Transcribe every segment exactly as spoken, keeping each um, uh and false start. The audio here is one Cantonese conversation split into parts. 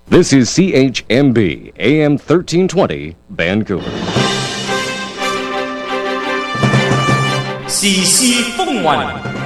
This is C H M B, A M thirteen twenty, Vancouver. 時事風雲，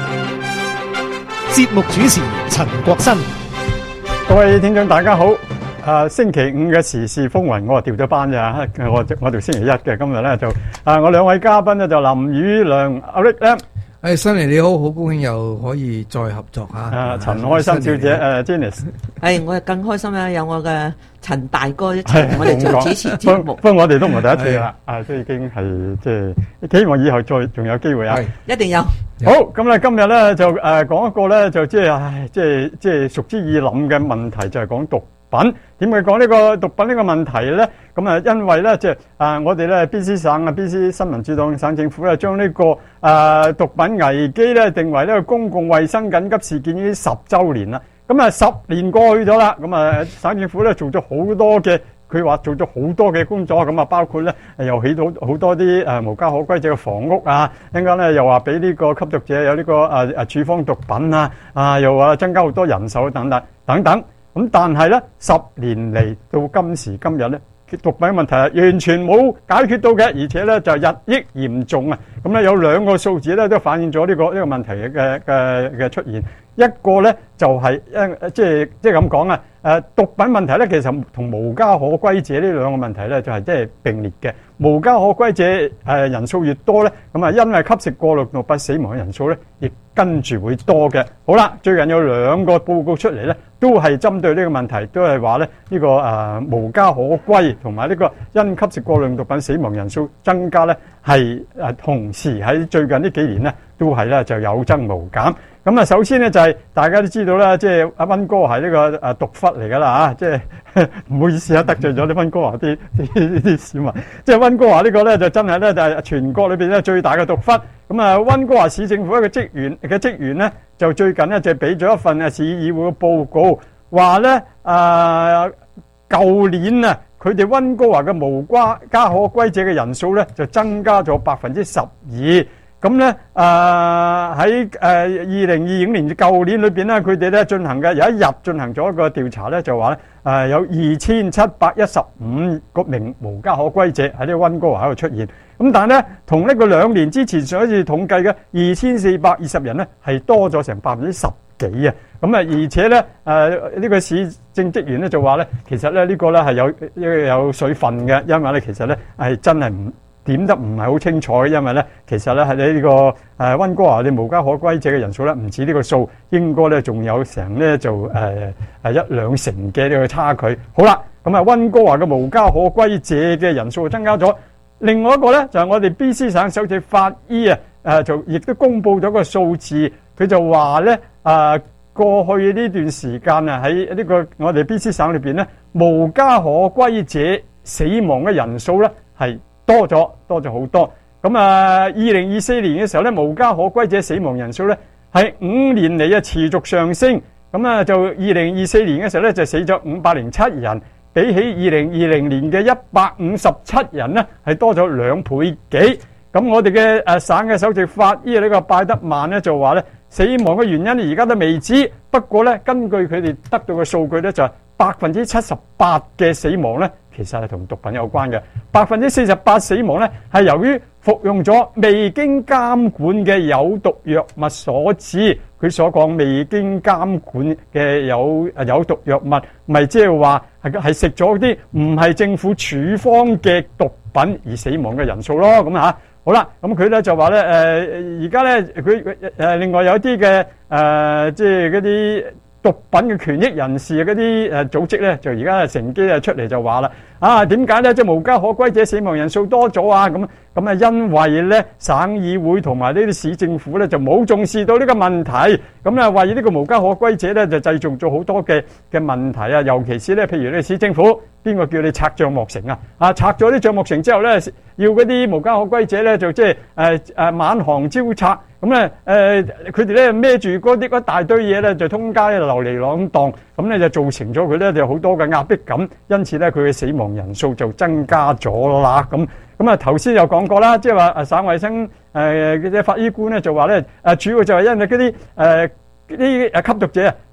節目主持陳國新。 各位聽眾大家好。啊，星期五嘅時事風雲，我係調咗班咋，我我條星期一嘅，今日咧就啊，我兩位嘉賓咧就林宇亮阿 Rick 咧。 誒，新年你好，好高興又可以再合作嚇。 啊，陳開心小姐，誒 Janice。 係，我係更開心啦，有我嘅陳大哥一齊同我哋做主持節目。 不過我哋都唔係第一次啦，啊，都已經係即係希望以後再仲有機會啊。 一定有。 好，咁咧今日咧就誒講一個咧就即係唉，即係即係熟之易諗嘅問題，就係講毒品。點解講呢個毒品呢個問題咧？咁啊，因為咧即係啊，我哋咧 B C 省啊 B C 新民主黨省政府咧將呢個誒毒品危機咧定為呢個公共衛生緊急事件已經十週年啦。咁啊，十年過去咗啦，咁啊省政府咧做咗好多嘅，佢話做咗好多嘅工作，咁啊包括咧又起到好多啲誒無家可歸者嘅房屋啊，一陣間咧又話俾呢個吸毒者有呢個誒誒處方毒品啊，啊又話增加好多人手等等等等。咁但係咧十年嚟到今時今日咧，毒品問題係完全冇解決到嘅，而且咧就日益嚴重啊！咁咧有兩個數字咧都反映咗呢個呢個問題嘅嘅嘅出現。一個咧就係一即係即係咁講啊！誒毒品問題咧其實同無家可歸者呢兩個問題咧就係即係並列嘅。無家可歸者誒人數越多咧，咁啊因為吸食過量毒品死亡嘅人數咧，亦跟住會多嘅。好啦，最近有兩個報告出嚟咧，都係針對呢個問題，都係話咧呢個誒無家可歸同埋呢個因吸食過量毒品死亡人數增加咧，係誒同時喺最近呢幾年咧都係咧就有增無減。咁啊，首先咧就係大家都知道啦，即係阿溫哥華係呢個誒毒窟嚟㗎啦嚇，即係唔好意思啊，得罪咗啲溫哥華啲啲啲市民。即係溫哥華呢個咧就真係咧就係全國裏邊咧最大嘅毒窟。咁啊，溫哥華市政府一個職員嘅職員咧就最近咧就俾咗一份啊市議會嘅報告，話咧誒舊年啊佢哋溫哥華嘅無家家可歸者嘅人數咧就增加咗百分之十二。咁咧，誒喺誒二零二五年舊年裏邊咧，佢哋咧進行嘅有一日進行咗一個調查咧，就話咧誒有二千七百一十五個名無家可歸者喺呢個溫哥華喺度出現。咁但係咧，同呢個兩年之前上一次統計嘅二千四百二十人咧，係多咗成百分之十幾啊！咁啊，而且咧誒呢個市政職員咧就話咧，其實咧呢個咧係有有水分嘅，因為咧其實咧係真係唔點得唔係好清楚嘅，因為咧其實咧喺呢個誒溫哥華啲無家可歸者嘅人數咧唔止呢個數，應該咧仲有成咧就誒誒一兩成嘅呢個差距。好啦，咁啊溫哥華嘅無家可歸者嘅人數增加咗。另外一個咧就係我哋 B C 省首席法醫啊誒就亦都公布咗個數字，佢就話咧誒過去呢段時間啊喺呢個我哋 B C 省裏邊咧無家可歸者死亡嘅人數咧係多咗，多咗好多。咁啊，二零二四年嘅時候咧，無家可歸者死亡人數咧係五年嚟啊持續上升。咁啊，就二零二四年嘅時候咧就死咗五百零七人，比起二零二零年嘅一百五十七人咧係多咗兩倍幾。咁我哋嘅誒省嘅首席法醫呢個拜德曼咧就話咧，死亡嘅原因而家都未知。不過咧，根據佢哋得到嘅數據咧，就係百分之七十八嘅死亡咧，其實係同毒品有關嘅。百分之四十八死亡咧係由於服用咗未經監管嘅有毒藥物所致。佢所講未經監管嘅有誒有毒藥物，咪即係話係係食咗啲唔係政府處方嘅毒品而死亡嘅人數咯。咁嚇。好啦，咁佢咧就話咧誒而家咧佢誒另外有啲嘅誒即係嗰啲毒品嘅權益人士嗰啲誒組織咧，就而家乘機啊出嚟就話啦，啊點解咧即係無家可歸者死亡人數多咗啊？咁咁啊，因為咧省議會同埋呢啲市政府咧就冇重視到呢個問題，咁咧為呢個無家可歸者咧就製造咗好多嘅嘅問題啊，尤其是咧譬如你市政府。邊個叫你拆帳幕城啊？啊，拆咗啲帳幕城之後咧，要嗰啲無家可歸者咧就即係誒誒滿行招拆，咁咧誒佢哋咧孭住嗰啲一大堆嘢咧就通街流離浪蕩，咁咧就造成咗佢咧就好多嘅壓迫感，因此咧佢嘅死亡人數就增加咗啦。咁咁啊頭先有講過啦，即係話誒省衛生誒嘅法醫官咧就話咧誒主要就係因為嗰啲誒啲誒吸毒者啊。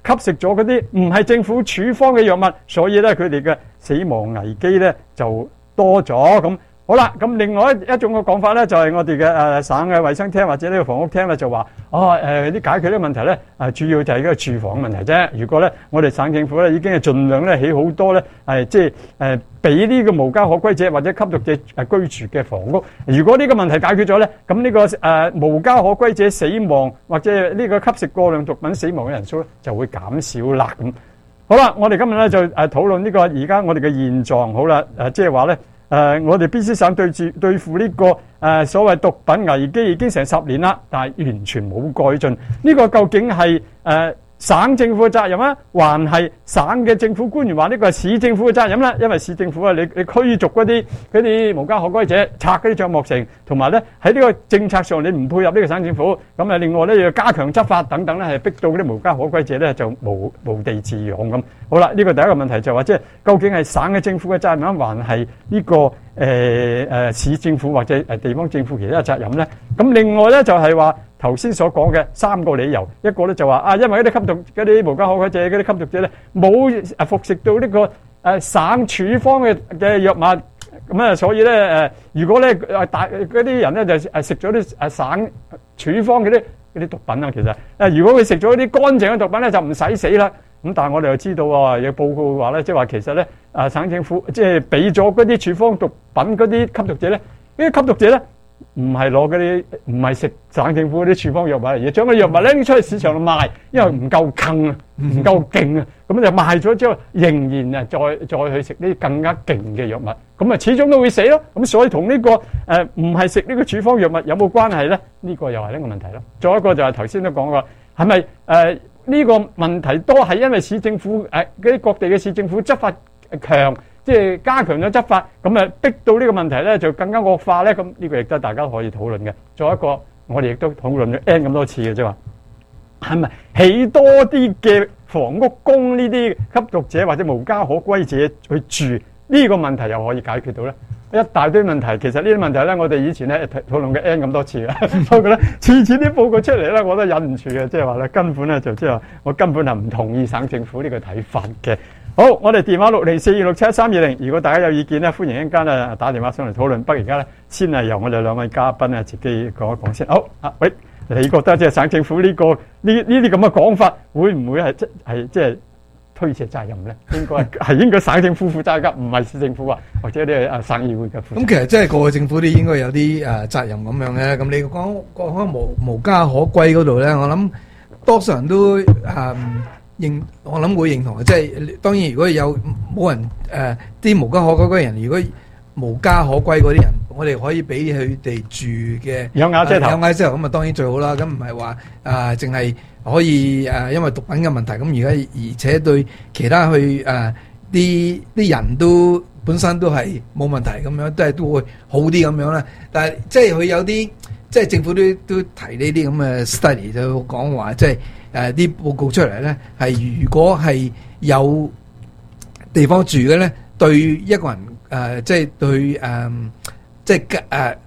吸食咗嗰啲唔係政府處方嘅藥物，所以咧佢哋嘅死亡危機咧就多咗咁。好啦，咁另外一一種嘅講法咧，就係、是、我哋嘅誒省嘅衛生廳或者呢個房屋廳咧，就話哦誒啲、呃、解決呢個問題咧，誒、呃、主要就係嗰個住房問題啫。如果咧我哋省政府咧已經係盡量咧起好多咧係即係誒俾呢個無家可歸者或者吸毒者誒居住嘅房屋。如果呢個問題解決咗咧，咁呢、這個誒、呃、無家可歸者死亡或者呢個吸食過量毒品死亡嘅人數咧就會減少啦。咁好啦，我哋今日咧就誒討論呢個而家我哋嘅現狀。好啦，誒即係話咧。誒、呃，我哋 B C 省對住對付呢、這個誒、呃、所謂毒品危機已經成十年啦，但係完全冇改進。呢、這個究竟係誒、呃、省政府嘅責任啊，還係省嘅政府官員話呢個係市政府嘅責任咧？因為市政府啊，你你驅逐嗰啲嗰啲無家可歸者，拆嗰啲帳幕城，同埋咧喺呢個政策上你唔配合呢個省政府，咁啊另外咧要加強執法等等咧，係逼到嗰啲無家可歸者咧就無無地自容咁。好啦，呢、這個第一個問題就係話，即係究竟係省嘅政府嘅責任，還係呢個誒誒、呃、市政府或者誒地方政府其他嘅責任咧？咁另外咧就係話頭先所講嘅三個理由，一個咧就話啊，因為嗰啲吸毒嗰啲無家可歸者嗰啲吸毒者咧冇誒服食到呢、這個誒、呃、省處方嘅嘅藥物，咁啊所以咧誒、呃，如果咧誒大嗰啲人咧就誒食咗啲誒省處方嗰啲嗰啲毒品啊，其實誒如果佢食咗啲乾淨嘅毒品咧就唔使死啦。咁但係我哋又知道啊，有報告話咧，即係話其實咧，啊省政府即係俾咗嗰啲處方毒品嗰啲吸毒者咧，呢啲吸毒者咧唔係攞嗰啲，唔係食省政府嗰啲處方藥物，而將嗰啲藥物咧拎出去市場度賣，因為唔夠勁啊，唔夠勁啊，咁就賣咗之後，仍然啊再再去食呢啲更加勁嘅藥物，咁啊始終都會死咯。咁所以同呢個誒唔係食呢個處方藥物有冇關係咧？呢個又係呢個問題咯。再一個就係頭先都講過，係咪誒？呢個問題都係因為市政府誒嗰啲各地嘅市政府執法強，即係加強咗執法，咁啊逼到呢個問題咧就更加惡化咧。咁呢個亦都大家可以討論嘅。再一個，我哋亦都討論咗 N 咁多次嘅啫嘛，係咪起多啲嘅房屋供呢啲吸毒者或者無家可歸者去住？呢個問題又可以解決到咧？一大堆問題，其實呢啲問題咧，我哋以前咧討論嘅 N 咁多次嘅，不過咧次次啲報告出嚟咧，我都忍唔住嘅，即係話咧根本咧就即係話我根本係唔同意省政府呢個睇法嘅。好，我哋電話六零四二六七一三二零，如果大家有意見咧，歡迎一陣間咧打電話上嚟討論。不過而家咧先係由我哋兩位嘉賓咧自己講一講先。好啊，喂，你覺得即係省政府呢、呢個呢呢啲咁嘅講法，會唔會係即係即係？推卸責任咧，應該係應該省政府負責㗎，唔係市政府啊，或者啲誒省議會嘅負責。 咁其實即係個個政府都應該有啲誒責任咁樣嘅。咁你講講無無家可歸嗰度咧，我諗多數人都誒認，我諗會認同嘅。即係當然，如果有冇人誒啲無家可歸嘅人，如果無家可歸嗰啲人，我哋可以俾佢哋住嘅有瓦遮頭， 有瓦遮頭咁啊，當然最好啦。咁唔係話誒淨係。可以誒、呃，因為毒品嘅問題，咁而家而且對其他去誒啲啲人都本身都係冇問題咁樣，都係都會好啲咁樣啦。但係即係佢有啲即係政府都都提呢啲咁嘅 study 就講話，即係誒啲報告出嚟咧，係如果係有地方住嘅咧，對一個人誒、呃、即係對誒、呃、即係誒、呃、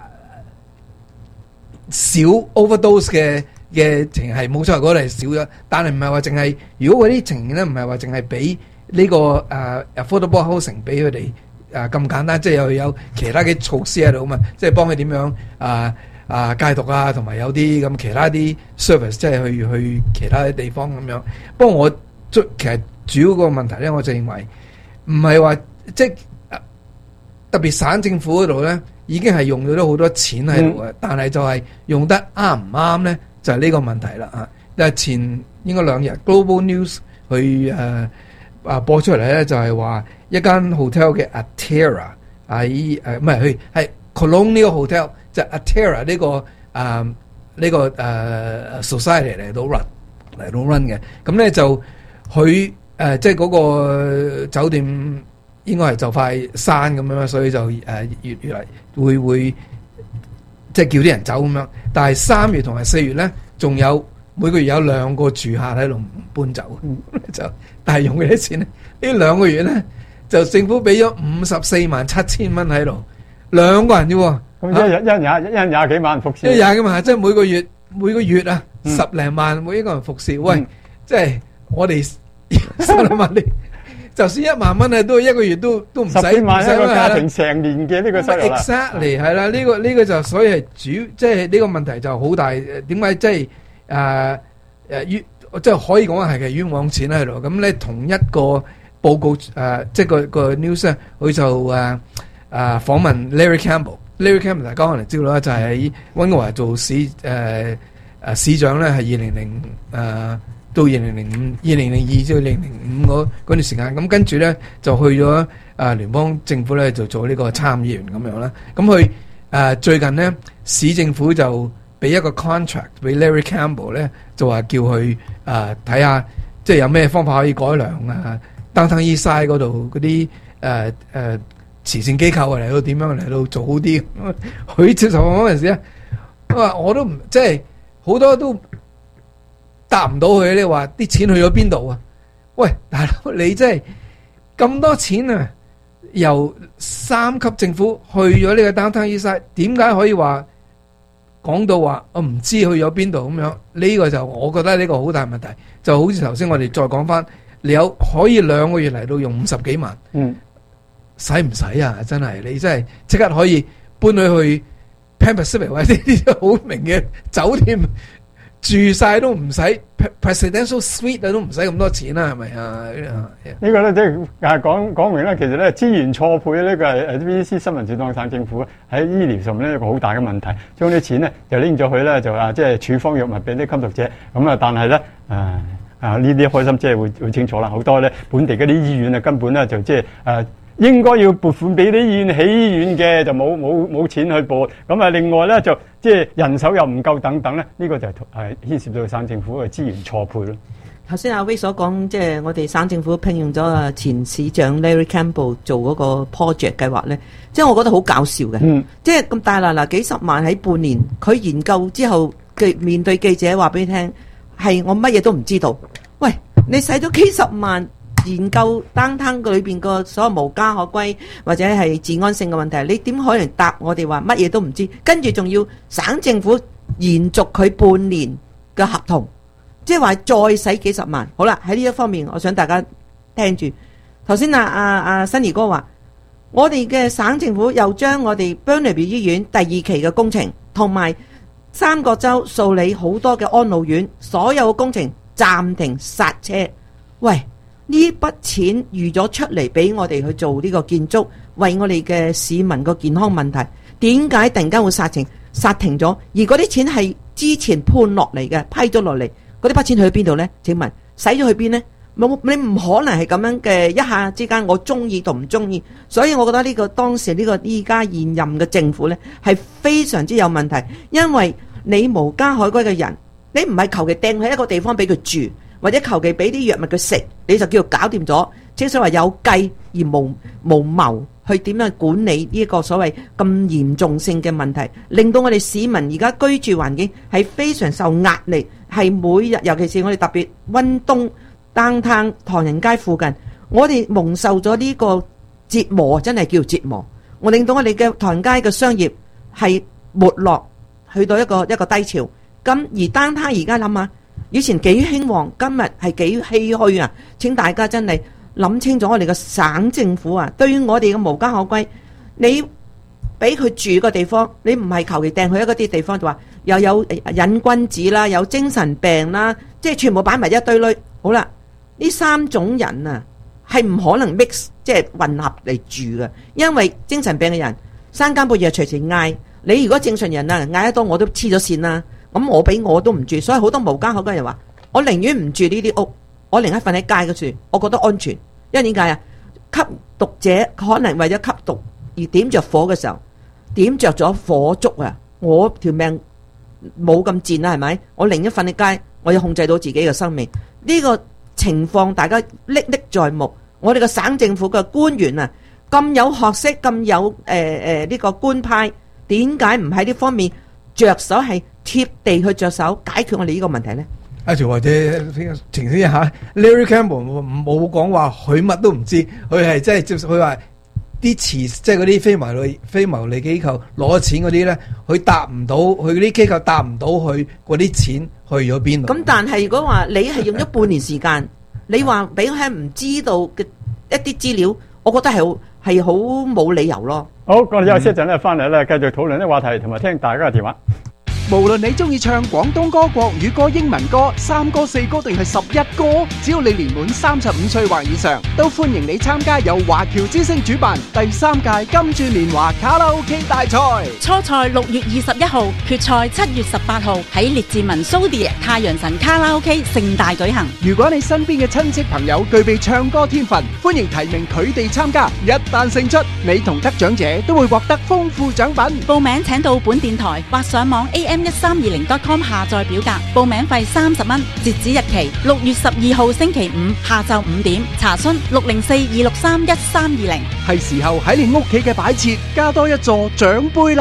少 overdose 嘅。嘅情係冇錯，嗰度係少咗，但係唔係話淨係，如果嗰啲情形咧，唔係話淨係俾呢個誒 affordable housing 俾佢哋誒咁簡單，即係又有其他嘅措施喺度啊嘛，即係幫佢點樣啊啊戒毒啊，同埋有啲咁其他啲 service，即係去去其他啲地方咁樣。不過我最其實主要個問題咧，我就認為唔係話即係特別省政府嗰度咧，已經係用咗好多錢喺度嘅，但係就係用得啱唔啱咧？就係呢個問題啦嚇，但係前應該兩日 Global News 去誒啊播出嚟咧，就係話一間 hotel 嘅 Atera 喺誒唔係佢係 Colonial Hotel，就 Atera 呢個誒呢個誒 society 嚟到 run 嚟到 run 嘅，咁咧就佢誒即係嗰個酒店應該係就快閂咁樣，所以就誒越越嚟會會。即係叫啲人走咁樣，但係三月同埋四月咧，仲有每個月有兩個住客喺度搬走，就但係用幾多錢咧？呢兩個月咧，就政府俾咗五十四萬七千蚊喺度，兩個人啫喎， 咁一日一日廿一日廿幾萬服侍， 一廿幾萬，即係每個月每個月啊十零萬每一個人服侍，喂，即係我哋心諗下你，就算一萬蚊啊，都一個月都都唔使， 十幾萬一個家庭唔使成年嘅呢個收入啦。 exactly 係啦，呢個呢個就所以係主，即係呢個問題就好大。點解即係誒誒冤，即係可以講係嘅冤枉錢喺度。咁咧同一個報告誒，即係個個 news 咧，佢就誒誒訪問 Larry Campbell。Larry Campbell 大家可能知道啦，就係喺溫哥華做市誒誒市長咧，係二零零誒。到二零零五、二零零二至二零零五嗰嗰段時間，咁跟住咧就去咗啊聯邦政府咧就做呢個參議員咁樣啦。咁佢誒最近咧市政府就俾一個 contract 俾 Larry Campbell 咧，就話叫佢誒睇下，即係有咩方法可以改良啊 Downtown Eastside 嗰度嗰啲誒誒慈善機構嚟到點樣嚟到做好啲。佢接受嗰陣時咧，我話我都唔即係好多都答唔到佢，你話啲錢去咗邊度啊？喂，大佬你真係咁多錢啊！由三級政府去咗呢個 Downtown Eastside，點解可以話講到話我唔知去咗邊度咁樣？呢個就我覺得呢個好大問題。就好似頭先我哋再講翻，你有可以兩個月嚟到用五十幾萬， 嗯， 使唔使啊？真係你真係即刻可以搬佢去 Pan Pacific 或者呢啲好名嘅酒店。住晒都唔使 presidential suite 啊，都唔使咁多錢啦，係咪啊？ 呢個咧即係誒講講明咧，其實咧資源錯配呢個係誒 B C 新聞處當省政府喺醫療上面咧一個好大嘅問題，將啲錢咧就拎咗去咧就話即係處方藥物俾啲吸毒者，咁啊但係咧誒啊呢啲開心即係會會清楚啦，好多咧本地嗰啲醫院啊根本咧就即係誒。應該要撥款俾啲醫院起醫院嘅，就冇冇冇錢去撥。咁啊，另外咧就即係人手又唔夠等等咧，呢、這個就係係牽涉到省政府嘅資源錯配咯。 頭先阿威所講，即係我哋省政府聘用咗啊前市長 Larry Campbell 做嗰個 project 計劃咧，即係我覺得好搞笑嘅。嗯，即係咁大嗱嗱幾十萬喺半年，佢研究之後嘅面對記者話俾你聽，係我乜嘢都唔知道。喂，你使咗幾十萬？研究單攤裏邊個所有無家可歸或者係治安性嘅問題，你點可能答我哋話乜嘢都唔知？跟住仲要省政府延續佢半年嘅合同，即係話再使幾十萬。好啦，喺呢一方面，我想大家聽住。頭先啊啊啊新兒哥話，我哋嘅省政府又將我哋 Burnaby 醫院第二期嘅工程同埋三角洲素里好多嘅安老院所有嘅工程暫停剎車。喂！呢筆錢預咗出嚟俾我哋去做呢個建築，為我哋嘅市民個健康問題，點解突然間會剎停剎停咗？而嗰啲錢係之前判落嚟嘅，批咗落嚟，嗰啲筆錢去邊度呢？請問使咗去邊呢？冇，你唔可能係咁樣嘅一下之間，我中意同唔中意。所以我覺得呢個當時呢個依家現任嘅政府呢，係非常之有問題，因為你無家可歸嘅人，你唔係求其掟喺一個地方俾佢住。或者求其俾啲藥物佢食，你就叫做搞掂咗。即係話有計而無無謀去點樣管理呢一個所謂咁嚴重性嘅問題，令到我哋市民而家居住環境係非常受壓力，係每日尤其是我哋特別溫東 downtown 唐人街附近，我哋蒙受咗呢個折磨，真係叫折磨。我令到我哋嘅唐人街嘅商業係沒落，去到一個一個低潮。咁而 downtown而家諗下。以前幾興旺，今日係幾唏噓啊！請大家真係諗清楚，我哋嘅省政府啊，對於我哋嘅無家可歸，你俾佢住個地方，你唔係求其掟去一嗰啲地方，就話又有癮君子啦，有精神病啦，即係全部擺埋一堆堆。好啦，呢三種人啊，係唔可能 mix 即係混合嚟住嘅，因為精神病嘅人三更半夜隨時嗌，你如果正常人啊嗌得多，我都黐咗線啦。咁我俾我都唔住，所以好多無家可歸人話，我寧願唔住呢啲屋，我寧願瞓喺街嗰處，我覺得安全。因為點解啊？吸毒者可能為咗吸毒而點着火嘅時候，點着咗火燭啊！我條命冇咁賤啦，係咪？我寧願瞓喺街，我要控制到自己嘅生命。呢個情況大家歷歷在目。我哋嘅省政府嘅官員啊，咁有學識，咁有誒誒呢個官派，點解唔喺呢方面着手係？貼地去着手解決我哋呢個問題咧， 阿條或者澄清一下 ，Larry Campbell 冇講話佢乜都唔知，佢係即係接佢話啲慈即係嗰啲非牟利非牟利機構攞錢嗰啲咧，佢答唔到，佢嗰啲機構答唔到佢嗰啲錢去咗邊度。 咁但係如果話你係用咗半年時間你話俾我聽唔知道嘅一啲資料，我覺得係好係好冇理由咯。 好，我哋休息一陣咧，翻嚟咧繼續討論啲話題，同埋聽大家嘅電話。 無論你中意唱廣東歌、國語歌、英文歌、三歌、四歌定係十一歌，只要你年滿三十五歲或以上，都歡迎你參加由華僑之聲主辦第三屆金鑽年華卡拉 OK 大賽。 初賽六月二十一號，決賽七月十八號喺列治文蘇迪太陽神卡拉 OK 盛大舉行。 如果你身邊嘅親戚朋友具備唱歌天分，歡迎提名佢哋參加。一旦勝出，你同得獎者都會獲得豐富獎品。 報名請到本電台或上網 A M 一三二零 dot com 下載表格，報名費三十蚊，截止日期六月十二號星期五下晝五點。查詢六零四二六三一三二零。 係時候喺你屋企嘅擺設加多一座獎杯啦。